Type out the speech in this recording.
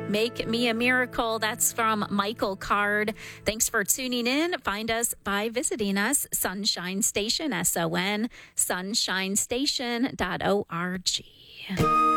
Make Me a Miracle. That's from Michael Card. Thanks for tuning in. Find us by visiting us, Sunshine Station, SON, sunshinestation.org.